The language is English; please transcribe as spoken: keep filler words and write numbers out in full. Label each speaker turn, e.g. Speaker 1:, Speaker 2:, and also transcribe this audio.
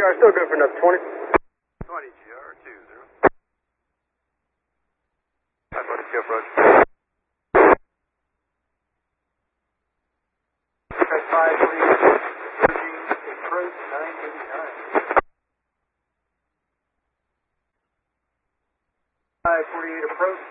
Speaker 1: R, still good for another twenty.
Speaker 2: twenty, G R, two zero. five forty-two approach. five forty-eight, approach nine eighty-nine. five forty-eight approach.